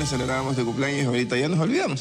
viernes celebrábamos de cumpleaños y ahorita ya nos olvidamos.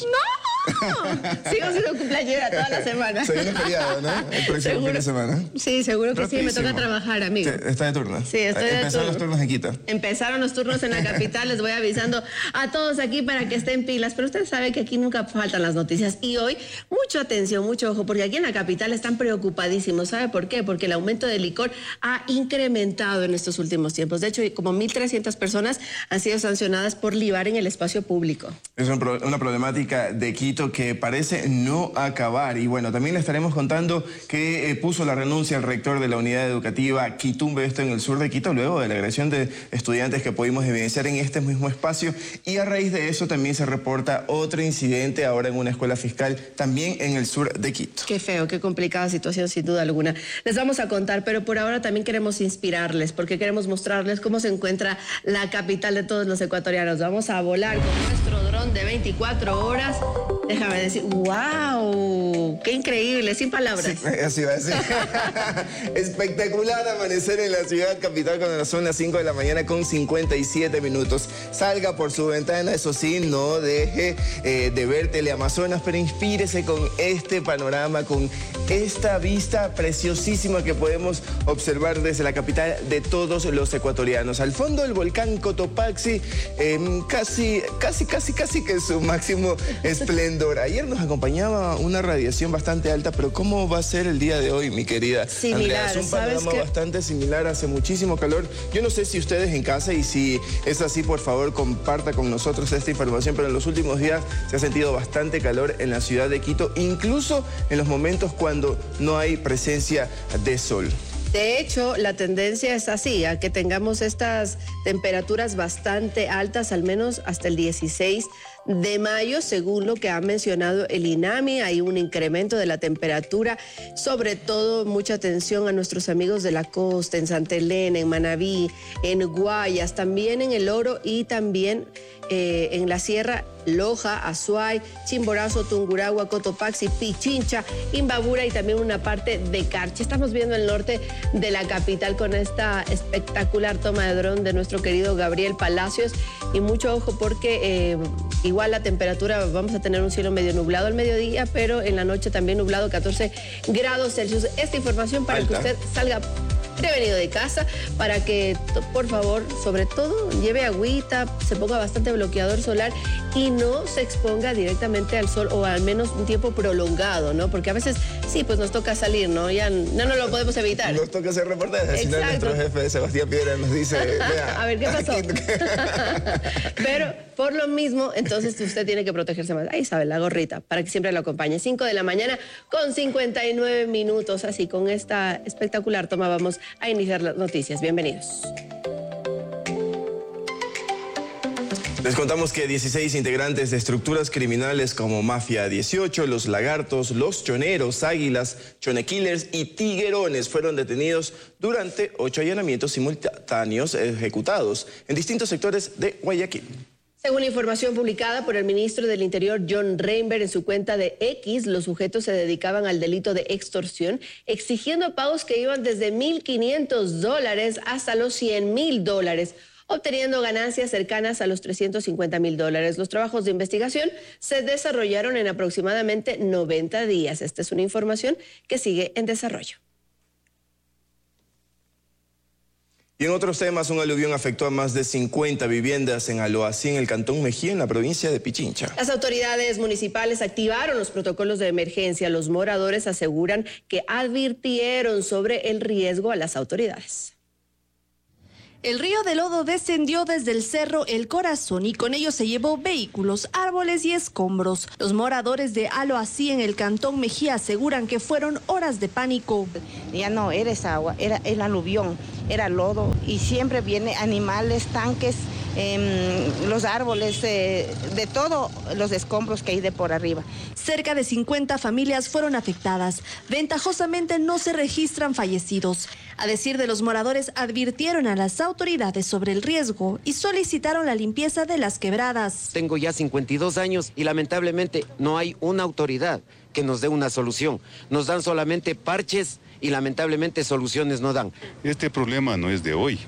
¡No! Sigo siendo cumpleañera toda la semana. Se viene feriado, ¿no? El próximo fin de semana. Sí, seguro que Rapidísimo. sí, me toca trabajar, amigo. ¿Está de turno? Sí, estoy de turno. Empezaron los turnos en Quito. Empezaron los turnos en la capital, les voy avisando a todos aquí para que estén pilas, pero usted sabe que aquí nunca faltan las noticias y hoy, mucha atención, mucho ojo, porque aquí en la capital están preocupadísimos. ¿Sabe por qué? Porque el aumento del licor ha incrementado en estos últimos tiempos. De hecho, como 1.300 personas han sido sancionadas por libar en el espacio público. Es una problemática de Quito que parece no acabar. Y bueno, también le estaremos contando que puso la renuncia el rector de la unidad educativa Quitumbe, esto en el sur de Quito, luego de la agresión de estudiantes que pudimos evidenciar en este mismo espacio. Y a raíz de eso también se reporta otro incidente ahora en una escuela fiscal, también en el sur de Quito. Qué feo, qué complicada situación sin duda alguna. Les vamos a contar, pero por ahora también queremos inspirarles, porque queremos mostrarles cómo se encuentra la capital de todos los ecuatorianos. Vamos a volar con nuestro dron de 24 horas. Déjame decir, ¡wow! ¡Qué increíble! Sin palabras. Sí, así va a ser. Espectacular amanecer en la ciudad capital cuando son las 5 de la mañana con 57 minutos. Salga por su ventana, eso sí, no deje de ver Teleamazonas, pero inspírese con este panorama, con esta vista preciosísima que podemos observar desde la capital de todos los ecuatorianos. Al fondo el volcán Cotopaxi, casi que en su máximo esplendor. Ayer nos acompañaba una radiación bastante alta, pero ¿cómo va a ser el día de hoy, mi querida Similar, Andrea? Es un panorama bastante similar, hace muchísimo calor. Yo no sé si ustedes en casa, y si es así, por favor, comparta con nosotros esta información, pero en los últimos días se ha sentido bastante calor en la ciudad de Quito, incluso en los momentos cuando no hay presencia de sol. De hecho, la tendencia es así, a que tengamos estas temperaturas bastante altas, al menos hasta el 16 de mayo, según lo que ha mencionado el INAMI. Hay un incremento de la temperatura, sobre todo mucha atención a nuestros amigos de la costa, en Santa Elena, en Manabí, en Guayas, también en El Oro y también en la Sierra, Loja, Azuay, Chimborazo, Tungurahua, Cotopaxi, Pichincha, Imbabura y también una parte de Carchi. Estamos viendo el norte de la capital con esta espectacular toma de dron de nuestro querido Gabriel Palacios. Y mucho ojo porque igual la temperatura, vamos a tener un cielo medio nublado al mediodía, pero en la noche también nublado, 14 grados Celsius. Esta información para que usted salga prevenido de casa, para que, por favor, sobre todo, lleve agüita, se ponga bastante bloqueador solar y no se exponga directamente al sol, o al menos un tiempo prolongado, ¿no? Porque a veces, sí, pues nos toca salir, ¿no? Ya no lo podemos evitar. Nos toca hacer reportajes. Si no, nuestro jefe, Sebastián Piedra, nos dice, vea. A ver, ¿qué pasó? Pero, por lo mismo, entonces usted tiene que protegerse más. Ahí sabe, la gorrita, para que siempre lo acompañe. 5 de la mañana con 59 minutos. Así, con esta espectacular toma vamos a iniciar las noticias. Bienvenidos. Les contamos que 16 integrantes de estructuras criminales como Mafia 18, Los Lagartos, Los Choneros, Águilas, Chonekillers y Tiguerones fueron detenidos durante 8 allanamientos simultáneos ejecutados en distintos sectores de Guayaquil. Según información publicada por el ministro del Interior, John Reinberg, en su cuenta de X, los sujetos se dedicaban al delito de extorsión, exigiendo pagos que iban desde $1.500 hasta los $100.000, obteniendo ganancias cercanas a los $350.000. Los trabajos de investigación se desarrollaron en aproximadamente 90 días. Esta es una información que sigue en desarrollo. Y en otros temas, un aluvión afectó a más de 50 viviendas en Aloasí, en el cantón Mejía, en la provincia de Pichincha. Las autoridades municipales activaron los protocolos de emergencia. Los moradores aseguran que advirtieron sobre el riesgo a las autoridades. El río de lodo descendió desde el cerro El Corazón y con ello se llevó vehículos, árboles y escombros. Los moradores de Aloasí, en el cantón Mejía, aseguran que fueron horas de pánico. Ya no era esa agua, era el aluvión, era lodo y siempre viene animales, tanques, los árboles, de todos los escombros que hay de por arriba. Cerca de 50 familias fueron afectadas. Ventajosamente no se registran fallecidos. A decir de los moradores, advirtieron a las autoridades sobre el riesgo y solicitaron la limpieza de las quebradas. Tengo ya 52 años y lamentablemente no hay una autoridad que nos dé una solución. Nos dan solamente parches y lamentablemente soluciones no dan. Este problema no es de hoy.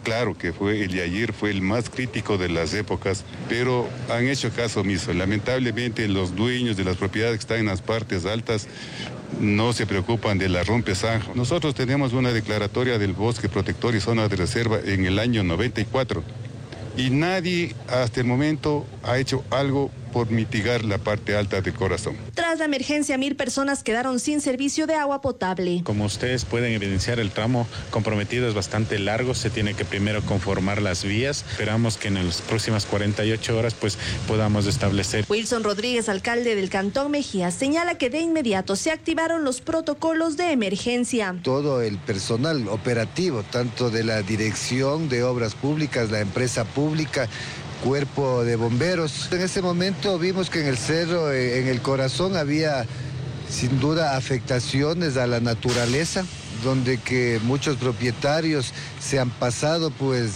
claro que el de ayer fue el más crítico de las épocas, pero han hecho caso omiso. Lamentablemente los dueños de las propiedades que están en las partes altas no se preocupan de la rompezanja. Nosotros tenemos una declaratoria del bosque protector y zona de reserva en el año 94 y nadie hasta el momento ha hecho algo por mitigar la parte alta del Corazón. Tras la emergencia, 1.000 personas quedaron sin servicio de agua potable. Como ustedes pueden evidenciar, el tramo comprometido es bastante largo, se tiene que primero conformar las vías. Esperamos que en las próximas 48 horas podamos establecer. Wilson Rodríguez, alcalde del Cantón Mejía, señala que de inmediato se activaron los protocolos de emergencia. Todo el personal operativo, tanto de la Dirección de Obras Públicas, la empresa pública, Cuerpo de Bomberos. En ese momento vimos que en el cerro, en el Corazón, había sin duda afectaciones a la naturaleza, donde que muchos propietarios se han pasado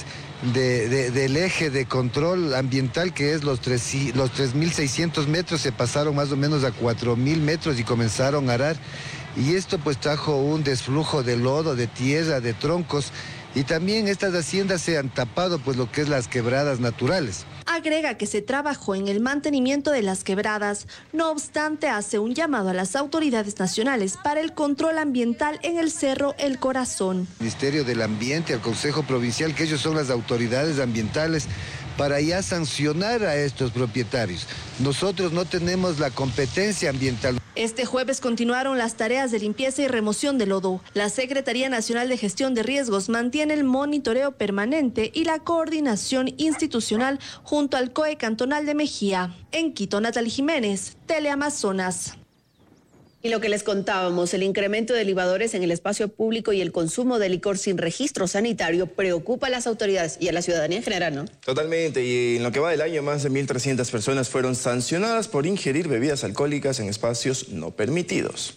del eje de control ambiental, que es los 3.600 metros, se pasaron más o menos a 4.000 metros y comenzaron a arar. Y esto trajo un desflujo de lodo, de tierra, de troncos. Y también estas haciendas se han tapado lo que es las quebradas naturales. Agrega que se trabajó en el mantenimiento de las quebradas. No obstante, hace un llamado a las autoridades nacionales para el control ambiental en el Cerro El Corazón. Ministerio del Ambiente, al Consejo Provincial, que ellos son las autoridades ambientales, para ya sancionar a estos propietarios. Nosotros no tenemos la competencia ambiental. Este jueves continuaron las tareas de limpieza y remoción de lodo. La Secretaría Nacional de Gestión de Riesgos mantiene el monitoreo permanente y la coordinación institucional junto al COE Cantonal de Mejía. En Quito, Natalie Jiménez, Teleamazonas. Y lo que les contábamos, el incremento de libadores en el espacio público y el consumo de licor sin registro sanitario preocupa a las autoridades y a la ciudadanía en general, ¿no? Totalmente, y en lo que va del año, más de 1.300 personas fueron sancionadas por ingerir bebidas alcohólicas en espacios no permitidos.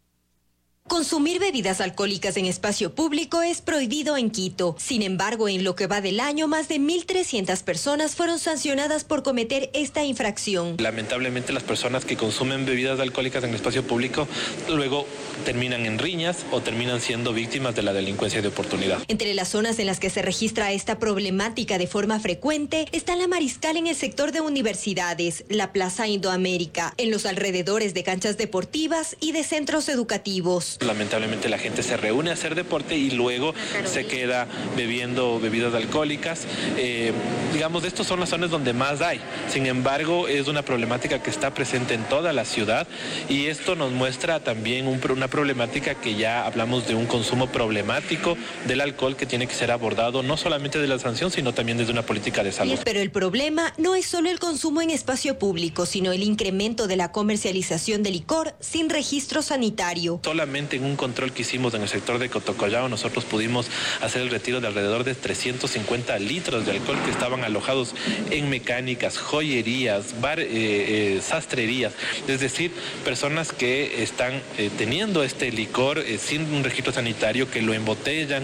Consumir bebidas alcohólicas en espacio público es prohibido en Quito. Sin embargo, en lo que va del año, más de 1.300 personas fueron sancionadas por cometer esta infracción. Lamentablemente, las personas que consumen bebidas alcohólicas en el espacio público luego terminan en riñas o terminan siendo víctimas de la delincuencia de oportunidad. Entre las zonas en las que se registra esta problemática de forma frecuente está la Mariscal en el sector de universidades, la Plaza Indoamérica, en los alrededores de canchas deportivas y de centros educativos. Lamentablemente la gente se reúne a hacer deporte y luego se queda bebiendo bebidas alcohólicas. Digamos, estas son las zonas donde más hay. Sin embargo, es una problemática que está presente en toda la ciudad y esto nos muestra también una problemática que ya hablamos de un consumo problemático del alcohol que tiene que ser abordado no solamente de la sanción, sino también desde una política de salud. Pero el problema no es solo el consumo en espacio público, sino el incremento de la comercialización de licor sin registro sanitario. Solamente en un control que hicimos en el sector de Cotocollao, nosotros pudimos hacer el retiro de alrededor de 350 litros de alcohol que estaban alojados en mecánicas, joyerías, sastrerías, es decir, personas que están teniendo este licor sin un registro sanitario, que lo embotellan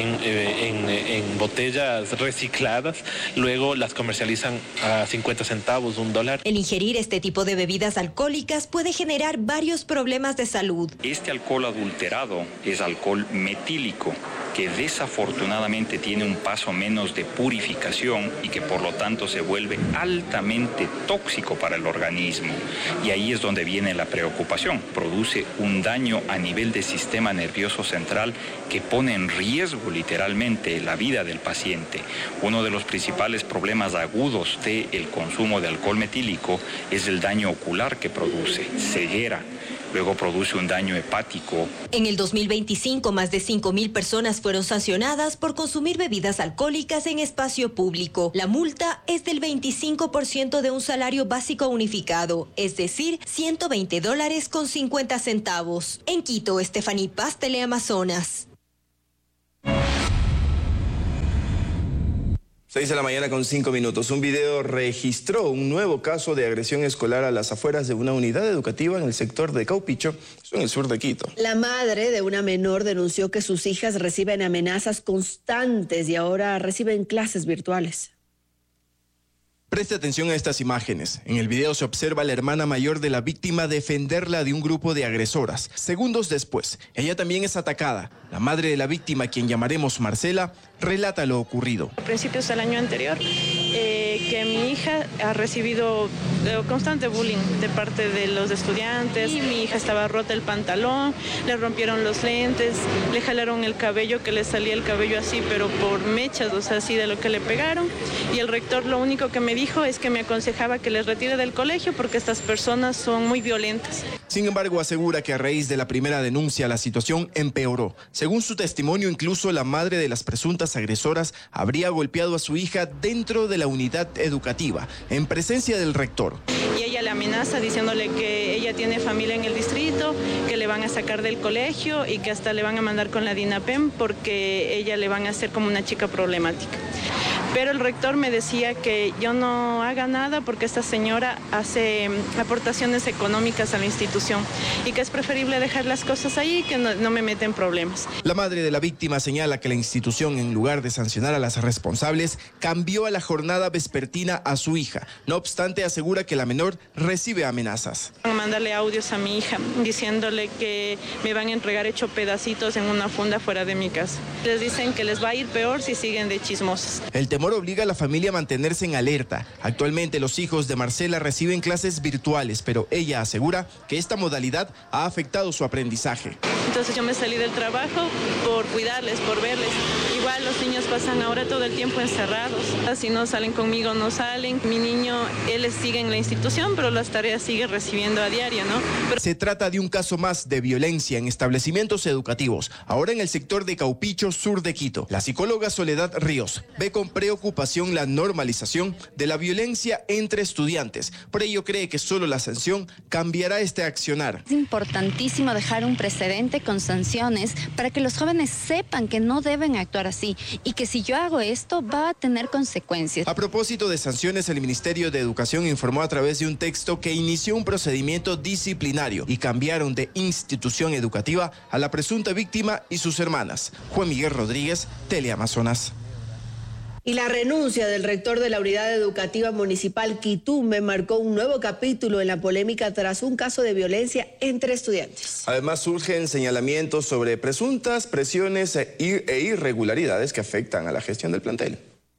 en botellas recicladas, luego las comercializan a 50 centavos, $1. El ingerir este tipo de bebidas alcohólicas puede generar varios problemas de salud. Este alcohol adulterado es alcohol metílico, que desafortunadamente tiene un paso menos de purificación y que por lo tanto se vuelve altamente tóxico para el organismo. Y ahí es donde viene la preocupación. Produce un daño a nivel del sistema nervioso central que pone en riesgo literalmente la vida del paciente. Uno de los principales problemas agudos del consumo de alcohol metílico es el daño ocular que produce, ceguera. Luego produce un daño hepático. En el 2025, más de 5.000 personas fueron sancionadas por consumir bebidas alcohólicas en espacio público. La multa es del 25% de un salario básico unificado, es decir, $120.50. En Quito, Estefaní Paz, Teleamazonas. 6 de la mañana con 5 minutos. Un video registró un nuevo caso de agresión escolar a las afueras de una unidad educativa en el sector de Caupicho, en el sur de Quito. La madre de una menor denunció que sus hijas reciben amenazas constantes y ahora reciben clases virtuales. Preste atención a estas imágenes. En el video se observa a la hermana mayor de la víctima defenderla de un grupo de agresoras. Segundos después, ella también es atacada. La madre de la víctima, quien llamaremos Marcela, relata lo ocurrido. A principios del año anterior, que mi hija ha recibido constante bullying de parte de los estudiantes. Y mi hija estaba rota el pantalón, le rompieron los lentes, le jalaron el cabello, que le salía el cabello así, pero por mechas, o sea, así de lo que le pegaron. Y el rector lo único que me dijo es que me aconsejaba que les retire del colegio porque estas personas son muy violentas. Sin embargo, asegura que a raíz de la primera denuncia la situación empeoró. Según su testimonio, incluso la madre de las presuntas agresoras habría golpeado a su hija dentro de la unidad educativa, en presencia del rector. Y ella le amenaza diciéndole que ella tiene familia en el distrito, que le van a sacar del colegio y que hasta le van a mandar con la DINAPEM porque ella le van a hacer como una chica problemática. Pero el rector me decía que yo no haga nada porque esta señora hace aportaciones económicas a la institución y que es preferible dejar las cosas ahí, que no me meten problemas. La madre de la víctima señala que la institución, en lugar de sancionar a las responsables, cambió a la jornada vespertina a su hija. No obstante, asegura que la menor recibe amenazas. Van a mandarle audios a mi hija diciéndole que me van a entregar hecho pedacitos en una funda fuera de mi casa. Les dicen que les va a ir peor si siguen de chismosas. El temor obliga a la familia a mantenerse en alerta. Actualmente los hijos de Marcela reciben clases virtuales, pero ella asegura que esta modalidad ha afectado su aprendizaje. Entonces yo me salí del trabajo por cuidarles, por verles. Igual los niños pasan ahora todo el tiempo encerrados. Si no salen conmigo, no salen. Mi niño, él sigue en la institución, pero las tareas sigue recibiendo a diario, ¿no? Se trata de un caso más de violencia en establecimientos educativos, ahora en el sector de Caupicho, sur de Quito. La psicóloga Soledad Ríos ve con preocupación la normalización de la violencia entre estudiantes. Por ello cree que solo la sanción cambiará este accionar. Es importantísimo dejar un precedente con sanciones para que los jóvenes sepan que no deben actuar así y que si yo hago esto va a tener consecuencias. A propósito de sanciones, el Ministerio de Educación informó a través de un texto que inició un procedimiento disciplinario y cambiaron de institución educativa a la presunta víctima y sus hermanas. Juan Miguel Rodríguez, Teleamazonas. Y la renuncia del rector de la Unidad Educativa Municipal Quitumbe marcó un nuevo capítulo en la polémica tras un caso de violencia entre estudiantes. Además, surgen señalamientos sobre presuntas presiones e irregularidades que afectan a la gestión del plantel.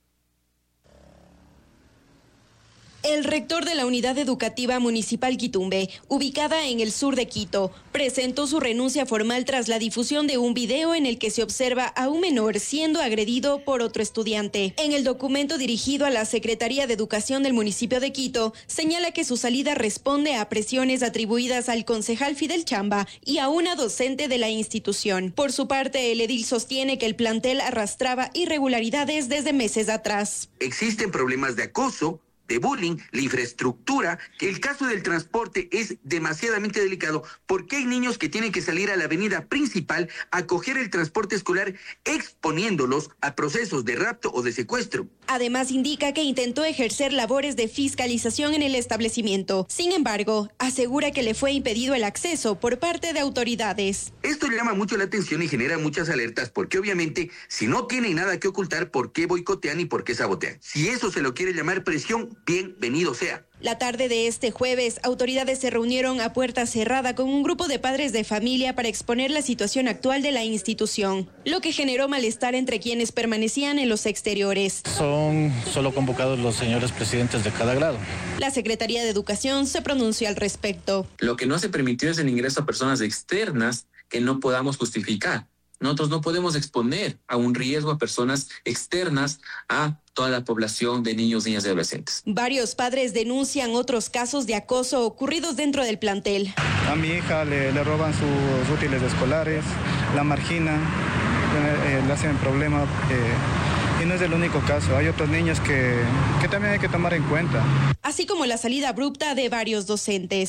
El rector de la Unidad Educativa Municipal Quitumbe, ubicada en el sur de Quito, presentó su renuncia formal tras la difusión de un video en el que se observa a un menor siendo agredido por otro estudiante. En el documento dirigido a la Secretaría de Educación del municipio de Quito, señala que su salida responde a presiones atribuidas al concejal Fidel Chamba y a una docente de la institución. Por su parte, el edil sostiene que el plantel arrastraba irregularidades desde meses atrás. Existen problemas de acoso, de bullying, la infraestructura, que el caso del transporte es demasiadamente delicado porque hay niños que tienen que salir a la avenida principal a coger el transporte escolar exponiéndolos a procesos de rapto o de secuestro. Además indica que intentó ejercer labores de fiscalización en el establecimiento. Sin embargo, asegura que le fue impedido el acceso por parte de autoridades. Esto llama mucho la atención y genera muchas alertas porque obviamente si no tienen nada que ocultar, ¿por qué boicotean y por qué sabotean? Si eso se lo quiere llamar presión, bienvenido sea. La tarde de este jueves, autoridades se reunieron a puerta cerrada con un grupo de padres de familia para exponer la situación actual de la institución, lo que generó malestar entre quienes permanecían en los exteriores. Son solo convocados los señores presidentes de cada grado. La Secretaría de Educación se pronunció al respecto. Lo que no se permitió es el ingreso a personas externas que no podamos justificar. Nosotros no podemos exponer a un riesgo a personas externas a toda la población de niños, niñas y adolescentes. Varios padres denuncian otros casos de acoso ocurridos dentro del plantel. A mi hija le roban sus útiles escolares, la marginan, le hacen problema. Y no es el único caso, hay otros niños que también hay que tomar en cuenta. Así como la salida abrupta de varios docentes.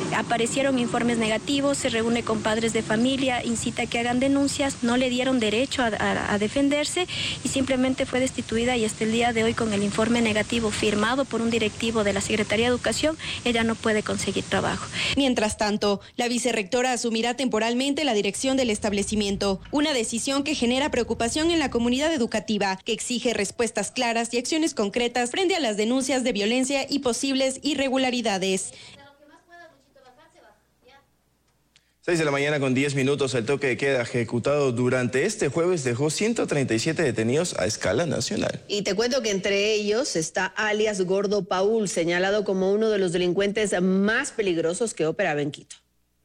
aparecieron informes negativos, se reúne con padres de familia, incita a que hagan denuncias, no le dieron derecho a defenderse y simplemente fue destituida, y hasta el día de hoy, con el informe negativo firmado por un directivo de la Secretaría de Educación, ella no puede conseguir trabajo. Mientras tanto, la vicerrectora asumirá temporalmente la dirección del establecimiento, una decisión que genera preocupación en la comunidad educativa, que exige respuestas claras y acciones concretas frente a las denuncias de violencia y posibles irregularidades. 6 de la mañana con 10 minutos, el toque de queda ejecutado durante este jueves dejó 137 detenidos a escala nacional. Y te cuento que entre ellos está alias Gordo Paul, señalado como uno de los delincuentes más peligrosos que operaba en Quito.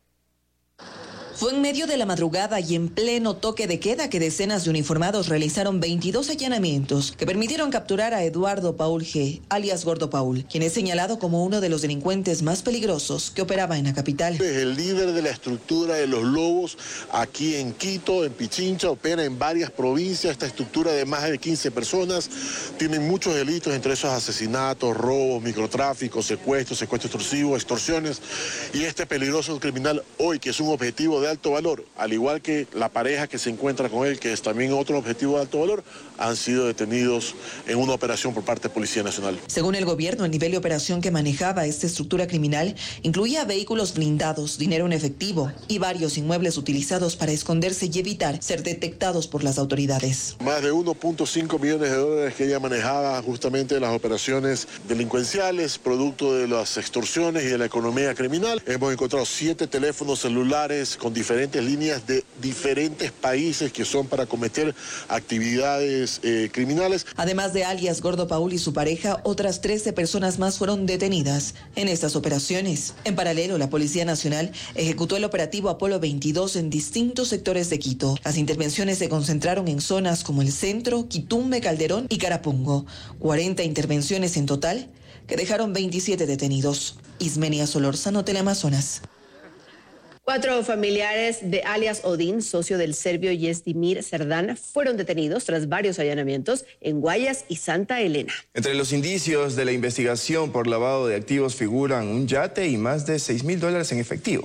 Fue en medio de la madrugada y en pleno toque de queda que decenas de uniformados realizaron 22 allanamientos que permitieron capturar a Eduardo Paul G., alias Gordo Paul, quien es señalado como uno de los delincuentes más peligrosos que operaba en la capital. Es el líder de la estructura de los lobos aquí en Quito, en Pichincha, opera en varias provincias. Esta estructura de más de 15 personas tienen muchos delitos, entre esos asesinatos, robos, microtráfico, secuestros extorsivos, extorsiones. Y este peligroso criminal hoy, que es un objetivo de alto valor, al igual que la pareja que se encuentra con él, que es también otro objetivo de alto valor, han sido detenidos en una operación por parte de Policía Nacional. Según el gobierno, el nivel de operación que manejaba esta estructura criminal incluía vehículos blindados, dinero en efectivo y varios inmuebles utilizados para esconderse y evitar ser detectados por las autoridades. Más de 1.5 millones de dólares que ella manejaba justamente en las operaciones delincuenciales, producto de las extorsiones y de la economía criminal. Hemos encontrado 7 teléfonos celulares con diferentes líneas de diferentes países que son para cometer actividades criminales. Además de alias Gordo Paul y su pareja, otras 13 personas más fueron detenidas en estas operaciones. En paralelo, la Policía Nacional ejecutó el operativo Apolo 22 en distintos sectores de Quito. Las intervenciones se concentraron en zonas como el centro, Quitumbe, Calderón y Carapungo. 40 intervenciones en total que dejaron 27 detenidos. Ismenia Solórzano, Teleamazonas. 4 familiares de alias Odín, socio del serbio Yezdimir Serdán, fueron detenidos tras varios allanamientos en Guayas y Santa Elena. Entre los indicios de la investigación por lavado de activos figuran un yate y más de $6,000 en efectivo.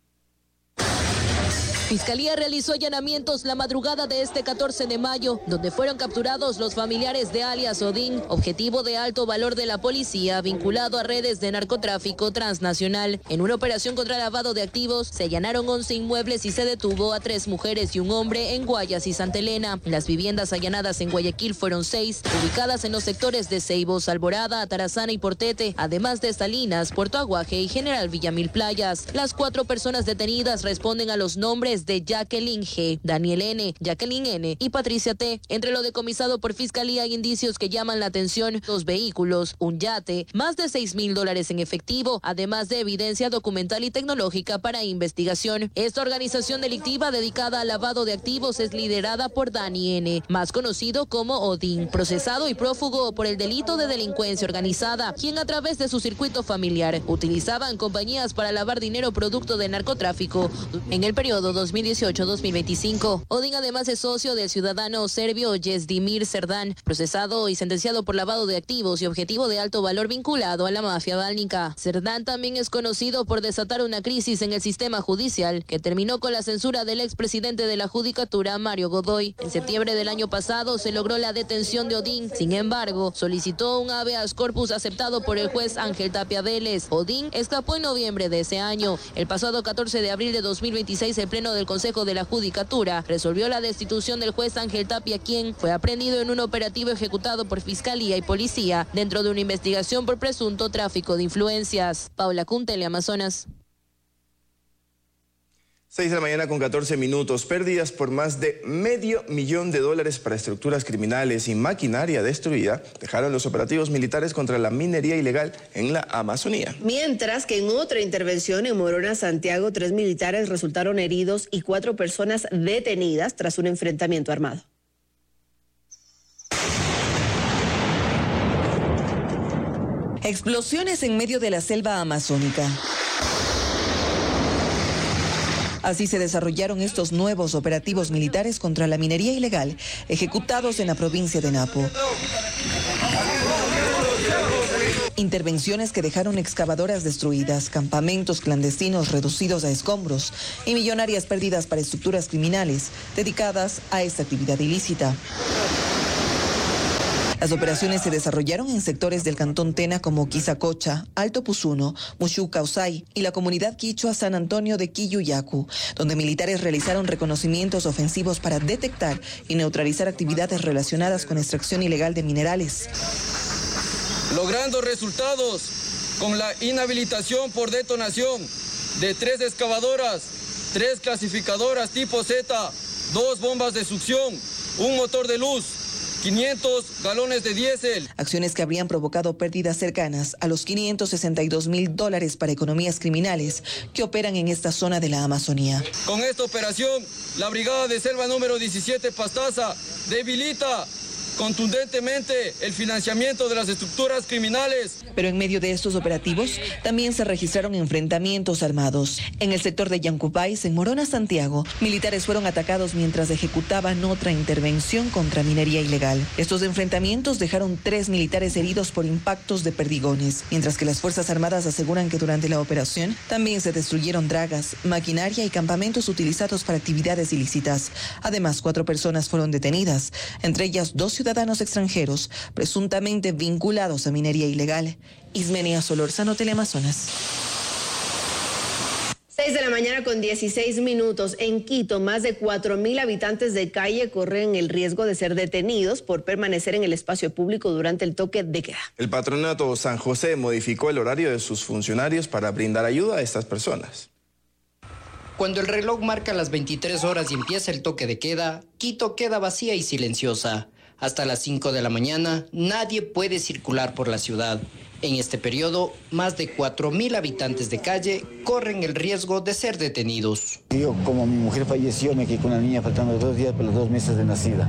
Fiscalía realizó allanamientos la madrugada de este 14 de mayo, donde fueron capturados los familiares de alias Odín, objetivo de alto valor de la policía vinculado a redes de narcotráfico transnacional. En una operación contra lavado de activos, se allanaron 11 inmuebles y se detuvo a 3 mujeres y un hombre en Guayas y Santa Elena. Las viviendas allanadas en Guayaquil fueron 6, ubicadas en los sectores de Ceibos, Alborada, Atarazana y Portete, además de Salinas, Puerto Aguaje y General Villamil Playas. Las 4 personas detenidas responden a los nombres de Jacqueline G., Daniel N., Jacqueline N. y Patricia T. Entre lo decomisado por Fiscalía hay indicios que llaman la atención: 2 vehículos, un yate, más de $6,000 en efectivo, además de evidencia documental y tecnológica para investigación. Esta organización delictiva dedicada al lavado de activos es liderada por Dani N., más conocido como Odín, procesado y prófugo por el delito de delincuencia organizada, quien a través de su circuito familiar utilizaban compañías para lavar dinero producto de narcotráfico en el periodo 2018-2025. Odín además es socio del ciudadano serbio Yezdimir Serdán, procesado y sentenciado por lavado de activos y objetivo de alto valor vinculado a la mafia bálnica. Serdán también es conocido por desatar una crisis en el sistema judicial que terminó con la censura del expresidente de la Judicatura, Mario Godoy. En septiembre del año pasado se logró la detención de Odín. Sin embargo, solicitó un habeas corpus aceptado por el juez Ángel Tapia Vélez. Odín escapó en noviembre de ese año. El pasado 14 de abril de 2026, el Pleno del Consejo de la Judicatura resolvió la destitución del juez Ángel Tapia, quien fue aprendido en un operativo ejecutado por Fiscalía y Policía dentro de una investigación por presunto tráfico de influencias. Paula Kun, Teleamazonas. 6 de la mañana con 14 minutos. Pérdidas por más de $500,000 para estructuras criminales y maquinaria destruida dejaron los operativos militares contra la minería ilegal en la Amazonía. Mientras que en otra intervención en Morona, Santiago, 3 militares resultaron heridos y 4 personas detenidas tras un enfrentamiento armado. Explosiones en medio de la selva amazónica. Así se desarrollaron estos nuevos operativos militares contra la minería ilegal, ejecutados en la provincia de Napo. Intervenciones que dejaron excavadoras destruidas, campamentos clandestinos reducidos a escombros y millonarias pérdidas para estructuras criminales dedicadas a esta actividad ilícita. Las operaciones se desarrollaron en sectores del cantón Tena como Quizacocha, Alto Puzuno, Mushucausay y la comunidad quichua San Antonio de Quilluyacu, donde militares realizaron reconocimientos ofensivos para detectar y neutralizar actividades relacionadas con extracción ilegal de minerales. Logrando resultados con la inhabilitación por detonación de 3 excavadoras, 3 clasificadoras tipo Z, 2 bombas de succión, un motor de luz, 500 galones de diésel. Acciones que habrían provocado pérdidas cercanas a los $562,000 para economías criminales que operan en esta zona de la Amazonía. Con esta operación, la Brigada de Selva número 17 Pastaza debilita contundentemente el financiamiento de las estructuras criminales. Pero en medio de estos operativos también se registraron enfrentamientos armados. En el sector de Yancupáis, en Morona, Santiago, militares fueron atacados mientras ejecutaban otra intervención contra minería ilegal. Estos enfrentamientos dejaron 3 militares heridos por impactos de perdigones, mientras que las Fuerzas Armadas aseguran que durante la operación también se destruyeron dragas, maquinaria y campamentos utilizados para actividades ilícitas. Además, 4 personas fueron detenidas, entre ellas 2 ciudadanos extranjeros presuntamente vinculados a minería ilegal. Ismenia Solórzano, Teleamazonas. 6 de la mañana con 16 minutos. En Quito, más de 4,000 habitantes de calle corren el riesgo de ser detenidos por permanecer en el espacio público durante el toque de queda. El patronato San José modificó el horario de sus funcionarios para brindar ayuda a estas personas. Cuando el reloj marca las 23 horas y empieza el toque de queda, Quito queda vacía y silenciosa. Hasta las 5 de la mañana, nadie puede circular por la ciudad. En este periodo, más de 4,000 habitantes de calle corren el riesgo de ser detenidos. Yo, como mi mujer falleció, me quedé con la niña faltando 2 días para los 2 meses de nacida.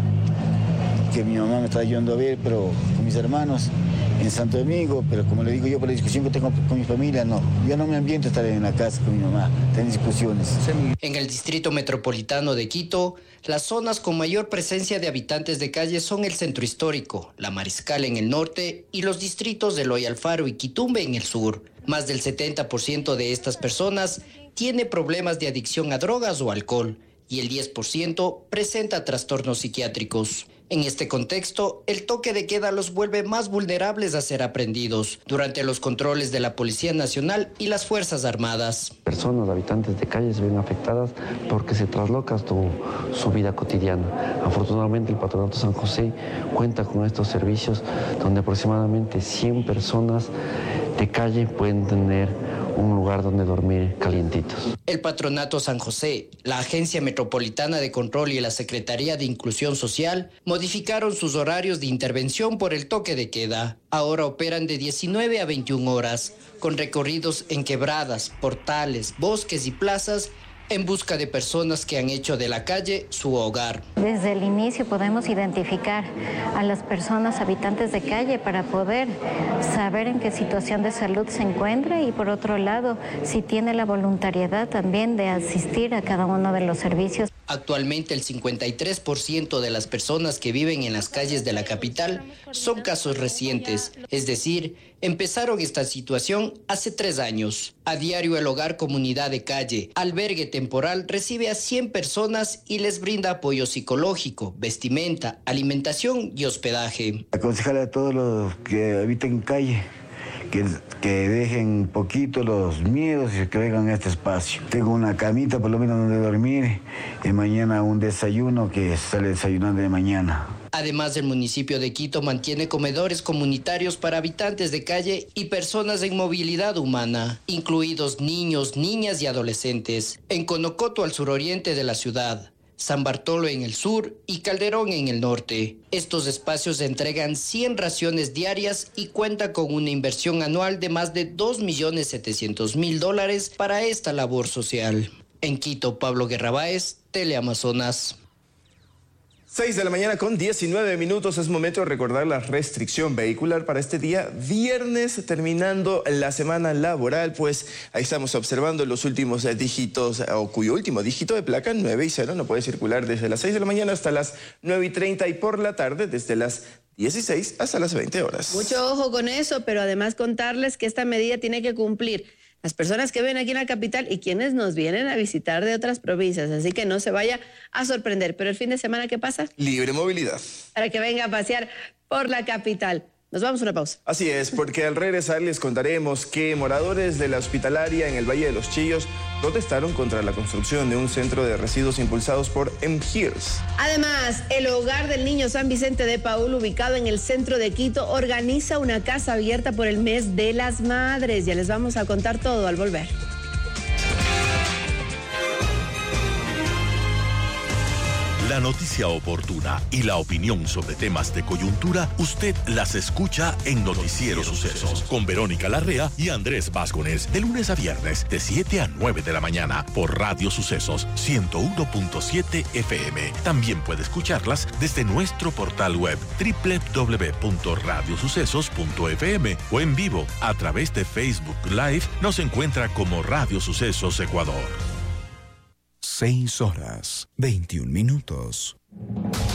Que mi mamá me está ayudando a ver, pero con mis hermanos en Santo Domingo, pero como le digo yo por la discusión que tengo con mi familia, no. Yo no me ambiento estar en la casa con mi mamá, tener discusiones. En el distrito metropolitano de Quito, las zonas con mayor presencia de habitantes de calle son el centro histórico, la Mariscal en el norte y los distritos de Eloy Alfaro y Quitumbe en el sur. Más del 70% de estas personas tiene problemas de adicción a drogas o alcohol y el 10% presenta trastornos psiquiátricos. En este contexto, el toque de queda los vuelve más vulnerables a ser aprehendidos durante los controles de la Policía Nacional y las Fuerzas Armadas. Personas, habitantes de calle se ven afectadas porque se trasloca su vida cotidiana. Afortunadamente el Patronato San José cuenta con estos servicios donde aproximadamente 100 personas de calle pueden tener un lugar donde dormir calientitos. El Patronato San José, la Agencia Metropolitana de Control y la Secretaría de Inclusión Social modificaron sus horarios de intervención por el toque de queda. Ahora operan de 19 a 21 horas, con recorridos en quebradas, portales, bosques y plazas, en busca de personas que han hecho de la calle su hogar. Desde el inicio podemos identificar a las personas habitantes de calle para poder saber en qué situación de salud se encuentra y por otro lado, si tiene la voluntariedad también de asistir a cada uno de los servicios. Actualmente el 53% de las personas que viven en las calles de la capital son casos recientes, es decir, empezaron esta situación hace 3 años. A diario el Hogar Comunidad de Calle, albergue temporal, recibe a 100 personas y les brinda apoyo psicológico, vestimenta, alimentación y hospedaje. Aconsejarle a todos los que habitan en calle que dejen poquito los miedos y que vengan a este espacio. Tengo una camita por lo menos donde dormir y mañana un desayuno que sale desayunando de mañana. Además, el municipio de Quito mantiene comedores comunitarios para habitantes de calle y personas en movilidad humana, incluidos niños, niñas y adolescentes, en Conocoto al suroriente de la ciudad, San Bartolo en el sur y Calderón en el norte. Estos espacios entregan 100 raciones diarias y cuentan con una inversión anual de más de $2.700.000 para esta labor social. En Quito, Pablo Guerrabáez, Teleamazonas. 6 de la mañana con 19 minutos, es momento de recordar la restricción vehicular para este día viernes, terminando la semana laboral, pues ahí estamos observando los últimos dígitos, o cuyo último dígito de placa 9 y 0 no puede circular desde las 6 de la mañana hasta las 9:30 y por la tarde desde las 16 hasta las 20 horas. Mucho ojo con eso, pero además contarles que esta medida tiene que cumplir las personas que ven aquí en la capital y quienes nos vienen a visitar de otras provincias. Así que no se vaya a sorprender. Pero el fin de semana, ¿qué pasa? Libre movilidad. Para que venga a pasear por la capital. Nos vamos a una pausa. Así es, porque al regresar les contaremos que moradores de la Hospitalaria en el Valle de los Chillos protestaron contra la construcción de un centro de residuos impulsados por M-Hills. Además, el Hogar del Niño San Vicente de Paúl, ubicado en el centro de Quito, organiza una casa abierta por el mes de las madres. Ya les vamos a contar todo al volver. La noticia oportuna y la opinión sobre temas de coyuntura, usted las escucha en Noticiero Sucesos, con Verónica Larrea y Andrés Vázquez, de lunes a viernes, de 7 a 9 de la mañana, por Radio Sucesos 101.7 FM. También puede escucharlas desde nuestro portal web www.radiosucesos.fm o en vivo a través de Facebook Live. Nos encuentra como Radio Sucesos Ecuador. 6 horas, 21 minutos.